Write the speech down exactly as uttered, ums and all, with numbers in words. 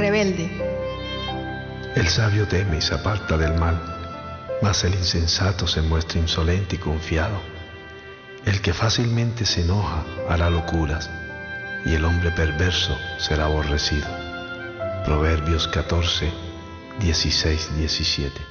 rebelde. El sabio teme y se aparta del mal, mas el insensato se muestra insolente y confiado. El que fácilmente se enoja hará locuras, y el hombre perverso será aborrecido. Proverbios catorce, dieciséis, diecisiete.